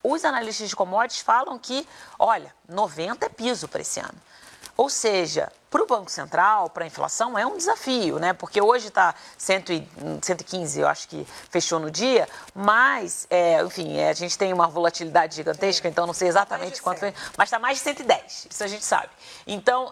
os analistas de commodities falam que, olha, 90 é piso para esse ano. Ou seja, para o Banco Central, para a inflação, é um desafio, né? Porque hoje está 115, eu acho que fechou no dia, mas, enfim, a gente tem uma volatilidade gigantesca, então não sei exatamente quanto foi, mas está mais de 110, isso a gente sabe. Então,